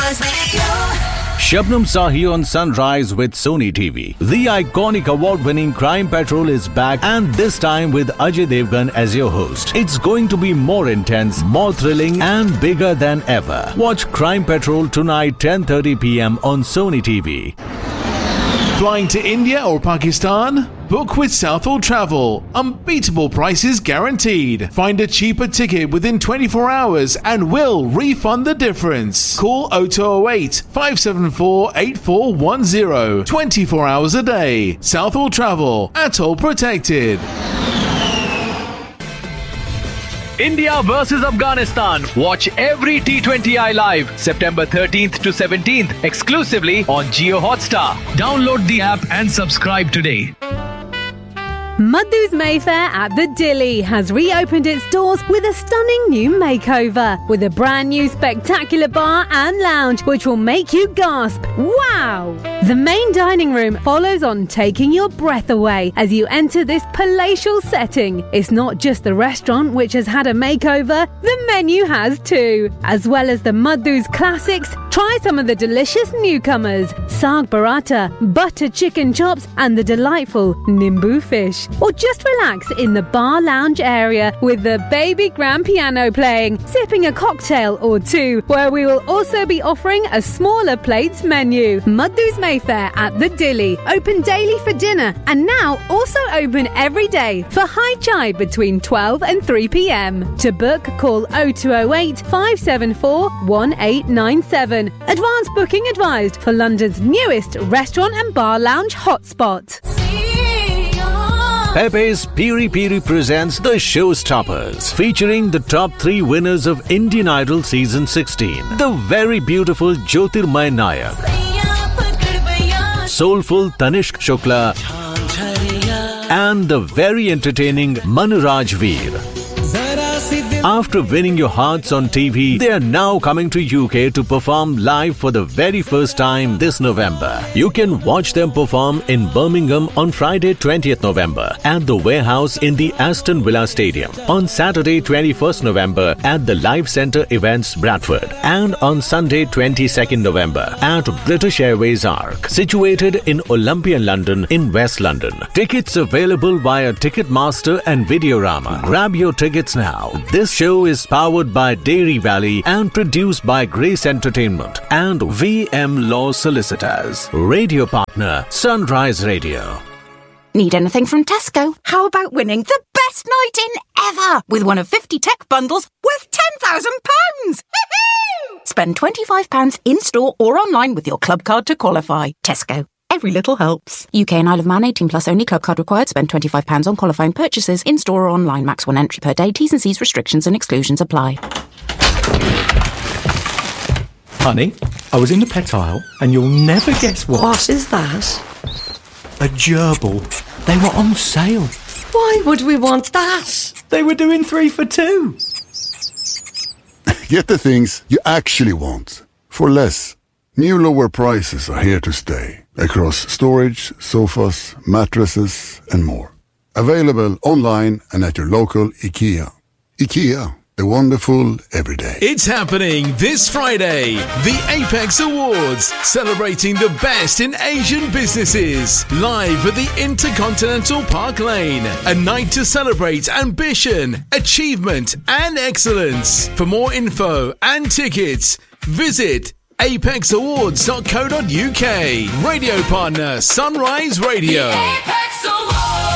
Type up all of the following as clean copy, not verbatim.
Sunrise Radio. Shabnam Sahi on Sunrise with Sony TV. The iconic award-winning Crime Patrol is back, and this time with Ajay Devgan as your host. It's going to be more intense, more thrilling, and bigger than ever. Watch Crime Patrol tonight 10:30 p.m. on Sony TV. Flying to India or Pakistan? Book with Southall Travel. Unbeatable prices guaranteed. Find a cheaper ticket within 24 hours and we'll refund the difference. Call 0208 574 8410. 24 hours a day. Southall Travel. Atoll protected. India versus Afghanistan. Watch every T20I live September 13th to 17th exclusively on Jio Hotstar. Download the app and subscribe today. Madhu's Mayfair at the Dilly has reopened its doors with a stunning new makeover, with a brand new spectacular bar and lounge which will make you gasp, wow! The main dining room follows on, taking your breath away as you enter this palatial setting. It's not just the restaurant which has had a makeover, the menu has too. As well as the Madhu's classics, try some of the delicious newcomers, saag paratha, butter chicken chops and the delightful nimbu fish. Or just relax in the bar lounge area with the baby grand piano playing, sipping a cocktail or two, where we will also be offering a smaller plates menu. Madhu's Mayfair at the Dilly, open daily for dinner and now also open every day for high chai between 12 and 3 p.m. To book, call 0208 574 1897. Advance booking advised for London's newest restaurant and bar lounge hotspot. Pepe's Piri Piri presents The Showstoppers, featuring the top 3 winners of Indian Idol Season 16. The very beautiful Jyotirmay Nayak, soulful Tanishq Shukla, and the very entertaining Manraj Veer. After winning your hearts on TV, they are now coming to UK to perform live for the very first time this November. You can watch them perform in Birmingham on Friday 20th November at the Warehouse in the Aston Villa Stadium, on Saturday 21st November at the Live Centre Events Bradford, and on Sunday 22nd November at British Airways Arc, situated in Olympia, London in West London. Tickets available via Ticketmaster and Videorama. Grab your tickets now. This show is powered by Dairy Valley and produced by Grace Entertainment and VM Law Solicitors. Radio partner Sunrise Radio. Need anything from Tesco? How about winning the best night in ever with one of 50 tech bundles worth £10,000? Spend £25 in-store or online with your club card to qualify. Tesco. Every little helps. UK and Isle of Man 18 plus only. Club card required. Spend £25 on qualifying purchases in-store or online. Max 1 entry per day. T's and C's, restrictions and exclusions apply. Honey, I was in the pet aisle and you'll never guess what. What is that? A gerbil. They were on sale. Why would we want that? They were doing 3 for 2. Get the things you actually want for less. New lower prices are here to stay across storage, sofas, mattresses and more. Available online and at your local IKEA. IKEA, the wonderful everyday. It's happening this Friday. The Apex Awards, celebrating the best in Asian businesses. Live at the Intercontinental Park Lane. A night to celebrate ambition, achievement and excellence. For more info and tickets, visit apexawards.co.uk. Radio partner Sunrise Radio. Apex Awards.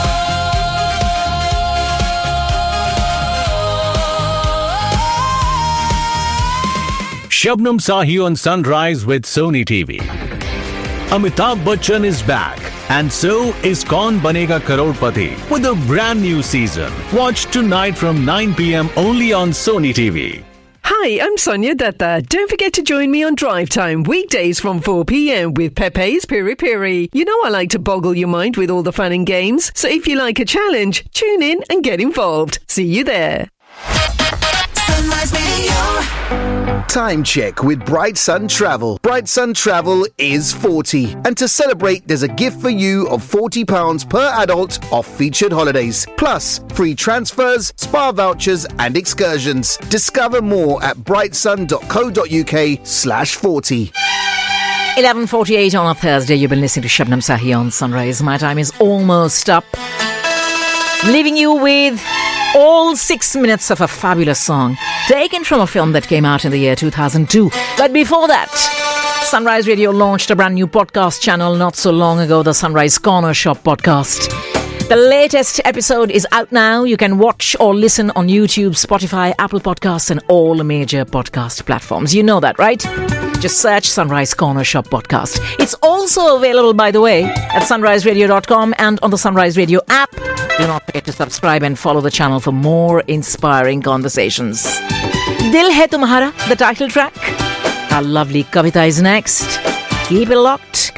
Shabnam Sahi on Sunrise with Sony TV. Amitabh Bachchan is back, and so is Kaun Banega Crorepati with a brand new season. Watch tonight from 9 p.m. only on Sony TV. Hi, I'm Sonia Datta. Don't forget to join me on Drive Time weekdays from 4 p.m. with Pepe's Piri Piri. You know I like to boggle your mind with all the fun and games, so if you like a challenge, tune in and get involved. See you there. Sunrise Sunrise Radio. Time check with Bright Sun Travel. Bright Sun Travel is 40. And to celebrate, there's a gift for you of £40 per adult off featured holidays. Plus, free transfers, spa vouchers and excursions. Discover more at brightsun.co.uk/40. 11:48 on a Thursday. You've been listening to Shabnam Sahi on Sunrise. My time is almost up. I'm leaving you with all 6 minutes of a fabulous song taken from a film that came out in the year 2002. But before that, Sunrise Radio launched a brand new podcast channel not so long ago, the Sunrise Corner Shop podcast. The latest episode is out now. You can watch or listen on YouTube, Spotify, Apple Podcasts and all the major podcast platforms. You know that, right? Just search Sunrise Corner Shop Podcast. It's also available, by the way, at sunriseradio.com and on the Sunrise Radio app. Do not forget to subscribe and follow the channel for more inspiring conversations. Dil Hai Tumhara, the title track. Our lovely Kavita is next. Keep it locked.